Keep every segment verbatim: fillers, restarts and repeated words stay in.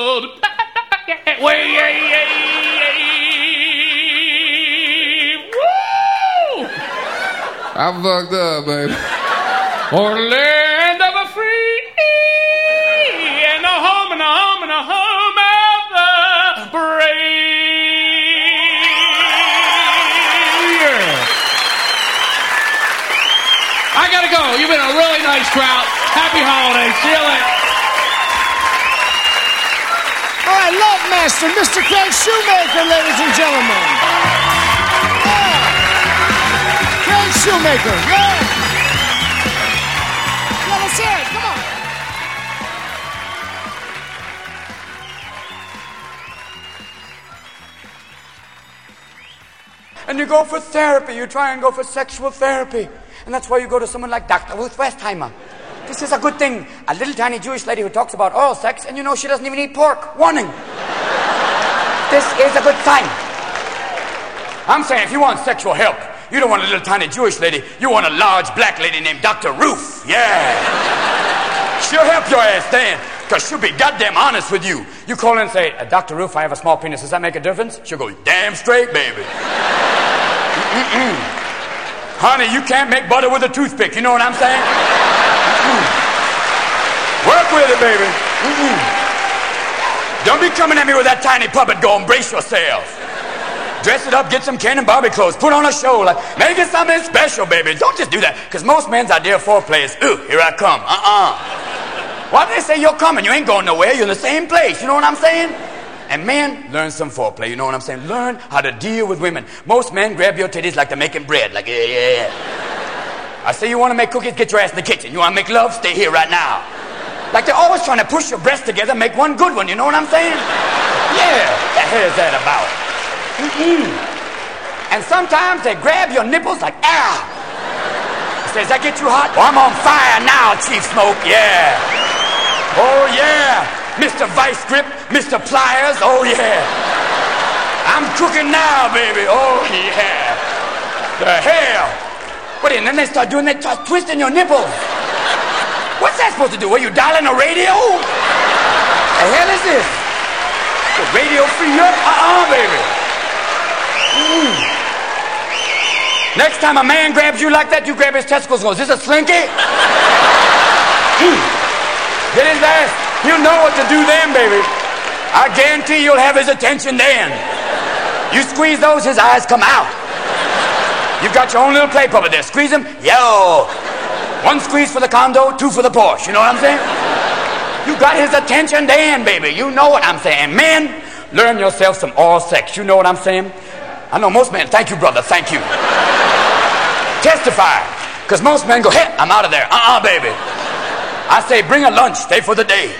I fucked up, baby. For the land of the free and the home and the home and the home of the brave. Yeah. I gotta go. You've been a really nice crowd. Happy holidays. See you later. All right, Love Master, Mister Craig Shoemaker, ladies and gentlemen. Yeah. Craig Shoemaker, yeah. Yeah, let's hear it, come on. And you go for therapy, you try and go for sexual therapy. And that's why you go to someone like Doctor Ruth Westheimer. This is a good thing. A little tiny Jewish lady who talks about oral sex, and you know she doesn't even eat pork. Warning. This is a good sign. I'm saying if you want sexual help, you don't want a little tiny Jewish lady. You want a large black lady named Doctor Ruth. Yeah. She'll help your ass then, because she'll be goddamn honest with you. You call in and say, Doctor Ruth, I have a small penis. Does that make a difference? She'll go, damn straight, baby. Mm-mm. Honey, you can't make butter with a toothpick. You know what I'm saying? Mm-mm. Work with it, baby. Mm-mm. Don't be coming at me with that tiny puppet. Go embrace yourself. Dress it up, get some Ken and Barbie clothes, put on a show, like, make it something special, baby. Don't just do that, because most men's idea of foreplay is, ooh, here I come. Uh-uh. Why do they say you're coming? You ain't going nowhere. You're in the same place. You know what I'm saying? And men, learn some foreplay. You know what I'm saying? Learn how to deal with women. Most men grab your titties like they're making bread. Like, yeah, yeah, yeah. I say you want to make cookies, get your ass in the kitchen. You want to make love, stay here right now. Like they're always trying to push your breasts together, make one good one. You know what I'm saying? Yeah, what the hell is that about? Mm-mm. And sometimes they grab your nipples like, ow. Says, that get you hot? Well, I'm on fire now, Chief Smoke, yeah. Oh, yeah. Mister Vice Grip, Mister Pliers, oh, yeah. I'm cooking now, baby, oh, yeah. The hell? What, and then they start doing that, start twisting your nipples. What's that supposed to do? Are you dialing a radio? The hell is this? The radio free up? Uh-uh, baby. Mm. Next time a man grabs you like that, you grab his testicles and goes, is this a slinky? Mm. Get his ass. He'll know what to do then, baby. I guarantee you'll have his attention then. You squeeze those, his eyes come out. You've got your own little play puppet there. Squeeze him, yo. One squeeze for the condo, two for the Porsche. You know what I'm saying? You got his attention then, baby. You know what I'm saying. Men, learn yourself some oral sex. You know what I'm saying? I know most men, thank you, brother, thank you. Testify. Because most men go, hey, I'm out of there. Uh-uh, baby. I say, bring a lunch, stay for the day.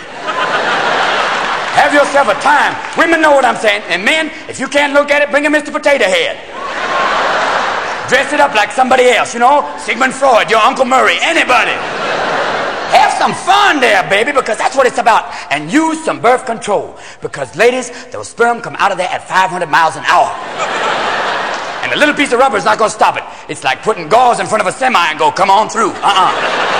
Have yourself a time. Women know what I'm saying. And men, if you can't look at it, bring a Mister Potato Head. Dress it up like somebody else, you know? Sigmund Freud, your Uncle Murray, anybody. Have some fun there, baby, because that's what it's about. And use some birth control. Because, ladies, those sperm come out of there at five hundred miles an hour. And a little piece of rubber is not going to stop it. It's like putting gauze in front of a semi and go, come on through. Uh-uh.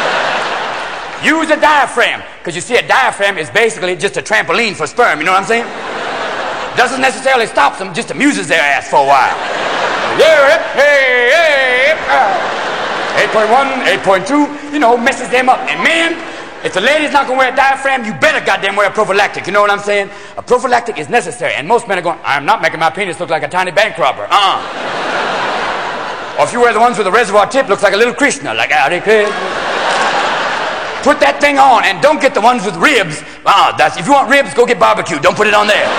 Use a diaphragm. Because you see, a diaphragm is basically just a trampoline for sperm. You know what I'm saying? Doesn't necessarily stop them, just amuses their ass for a while. Yeah, hey, hey, eight point one, eight point two, you know, messes them up. And man, if the lady's not going to wear a diaphragm, you better goddamn wear a prophylactic. You know what I'm saying? A prophylactic is necessary. And most men are going, I'm not making my penis look like a tiny bank robber. Uh-uh. Or if you wear the ones with a reservoir tip, looks like a little Krishna. Like, howdy, Krishna. Put that thing on, and don't get the ones with ribs. Uh-uh. That's, if you want ribs, go get barbecue. Don't put it on there.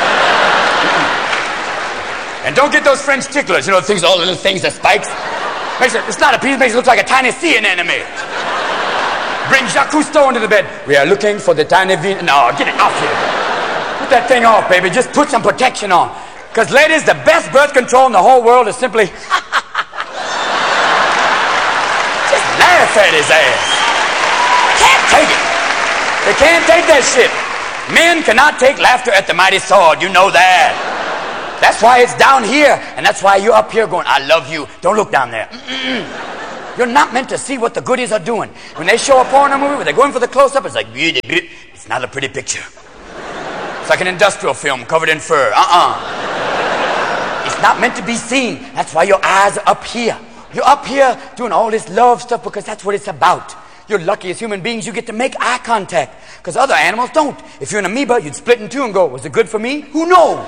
And don't get those French ticklers, you know, things, all the little things that spikes. Makes it, it's not a penis, makes it look like a tiny sea anemone. Bring Jacques Cousteau into the bed. We are looking for the tiny Venus. No, get it off here. Put that thing off, baby. Just put some protection on. Because, ladies, the best birth control in the whole world is simply just laugh at his ass. Can't take it. They can't take that shit. Men cannot take laughter at the mighty sword. You know that. That's why it's down here, and that's why you're up here going, I love you. Don't look down there. Mm-mm. You're not meant to see what the goodies are doing. When they show a porno movie, when they're going for the close-up, it's like, it's not a pretty picture. It's like an industrial film covered in fur. Uh-uh. It's not meant to be seen. That's why your eyes are up here. You're up here doing all this love stuff because that's what it's about. You're lucky as human beings you get to make eye contact because other animals don't. If you're an amoeba, you'd split in two and go, was it good for me? Who knows?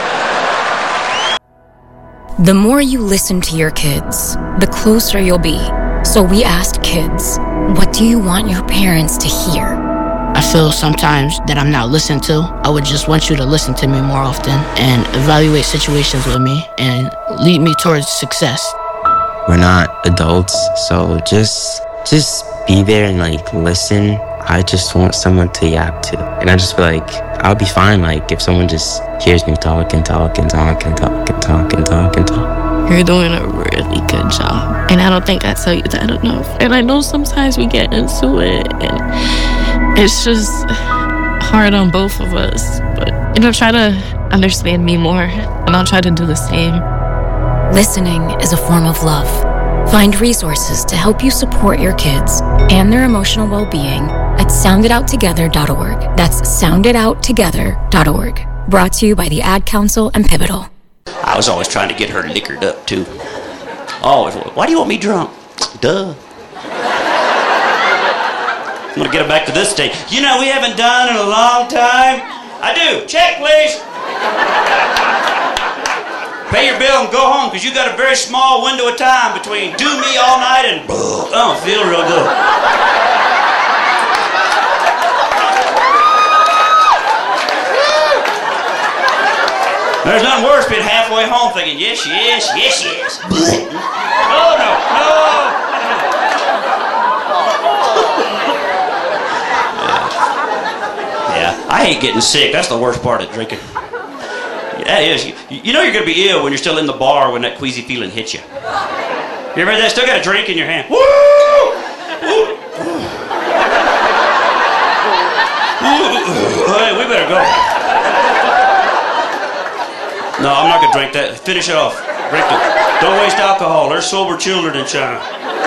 The more you listen to your kids, the closer you'll be. So we asked kids, what do you want your parents to hear? I feel sometimes that I'm not listened to. I would just want you to listen to me more often and evaluate situations with me and lead me towards success. We're not adults, so just just be there and like listen. I just want someone to yap to. And I just feel like I'll be fine like if someone just hears me talk and talk and talk and talk and talk and talk and talk. You're doing a really good job. And I don't think I tell you that enough. And I know sometimes we get into it and it's just hard on both of us. But, you know, try to understand me more and I'll try to do the same. Listening is a form of love. Find resources to help you support your kids and their emotional well-being at sound it out together dot org. That's sound it out together dot org. Brought to you by the Ad Council and Pivotal. I was always trying to get her liquored up, too. Always. Why do you want me drunk? Duh. I'm going to get her back to this state. You know, we haven't done in a long time. I do. Check, please. Pay your bill and go home, because you got a very small window of time between do me all night and I don't feel real good. There's nothing worse being halfway home thinking, yes, yes, yes, yes. Oh, no, no. Yeah. yeah, I hate getting sick. That's the worst part of drinking. That is. You, you know you're going to be ill when you're still in the bar when that queasy feeling hits you. You ever had that? Still got a drink in your hand. Woo! Woo! Hey, we better go. No, I'm not going to drink that. Finish it off. Drink it. Don't waste alcohol. There's sober children in China.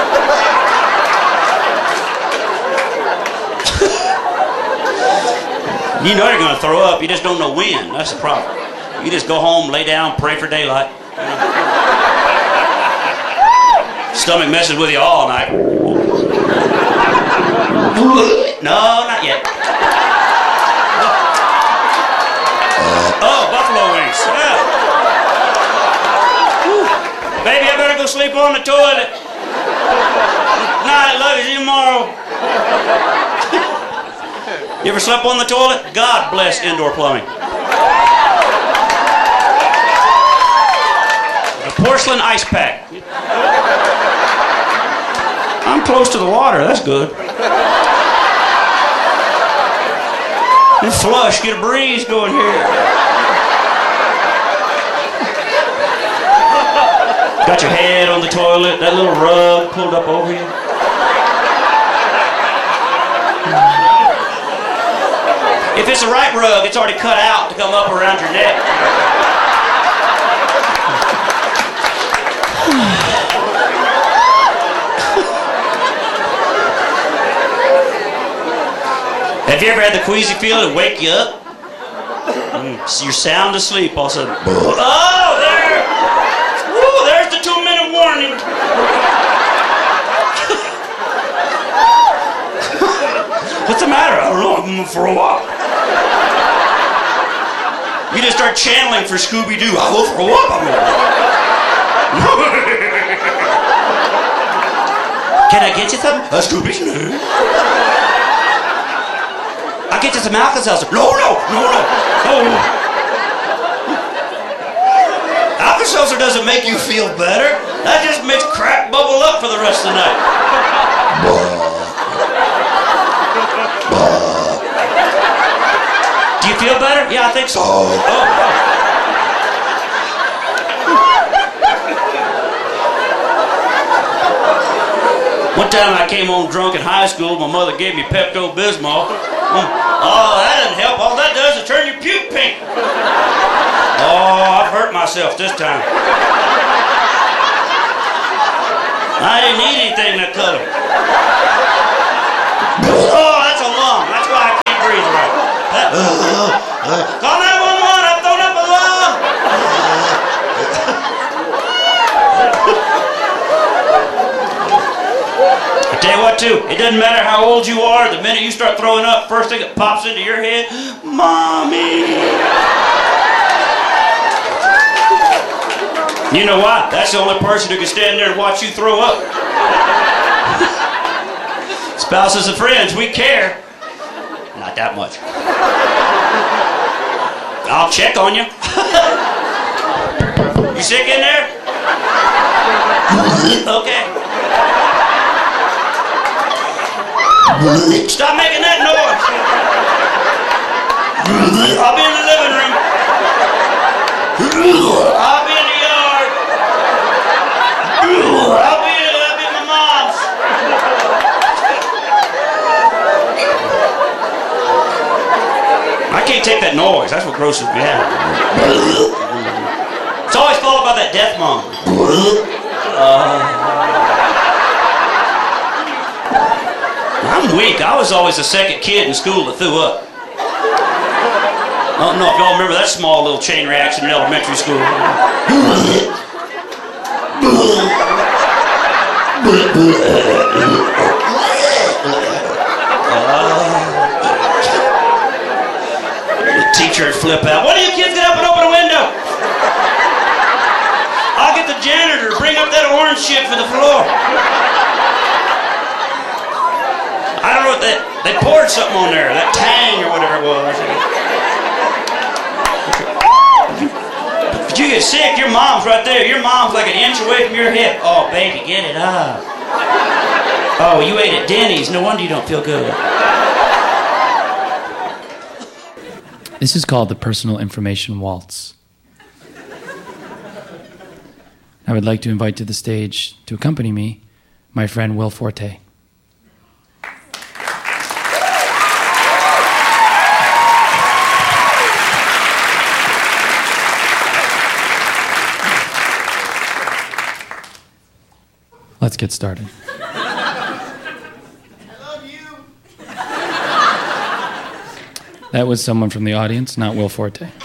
You know you're going to throw up. You just don't know when. That's the problem. You just go home, lay down, pray for daylight. Stomach messes with you all night. No, not yet. Oh, buffalo wings. Yeah. Baby, I better go sleep on the toilet. Night, love you, see you tomorrow. You ever slept on the toilet? God bless indoor plumbing. Porcelain ice pack. I'm close to the water, that's good. And flush, get a breeze going here. Got your head on the toilet, that little rug pulled up over you. If it's the right rug, it's already cut out to come up around your neck. Have you ever had the queasy feeling wake you up? Mm, so you're sound asleep all of a sudden. Oh, there! Woo, there's the two-minute warning. What's the matter? I don't know, I'm going to throw up. You just start channeling for Scooby-Doo. I will throw up. I'm Can I get you something? A Scooby-Doo. I'll get you some Alka-Seltzer. No, no, no, no, no. Alka-Seltzer doesn't make you feel better. That just makes crap bubble up for the rest of the night. Do you feel better? Yeah, I think so. Oh, oh. One time I came home drunk in high school. My mother gave me Pepto-Bismol. Oh, that doesn't help. All that does is turn your puke pink. Oh, I've hurt myself this time. I didn't eat anything that color. Oh, that's a lung. That's why I can't breathe right. Call nine one one, I've thrown up a lung. I tell you what, too, it doesn't matter how old you are, the minute you start throwing up, first thing that pops into your head, Mommy. You know why? That's the only person who can stand there and watch you throw up. Spouses and friends, we care. Not that much. I'll check on you. You sick in there? Okay. Stop making that noise. I'll be in the living room. I'll be in the yard. I'll be, I'll be at my mom's. I can't take that noise. That's what grosses me out. It's always followed by that death moan. Uh, I'm weak. I was always the second kid in school that threw up. I don't know if y'all remember that small little chain reaction in elementary school. The teacher would flip out. Why do you kids get up and open a window? I'll get the janitor to bring up that orange shit for the floor. I don't know what that, they poured something on there, that Tang or whatever it was. If you get sick, your mom's right there. Your mom's like an inch away from your hip. Oh, baby, get it up. Oh, you ate at Denny's. No wonder you don't feel good. This is called the Personal Information Waltz. I would like to invite to the stage to accompany me my friend Will Forte. Let's get started. I love you. That was someone from the audience, not Will Forte.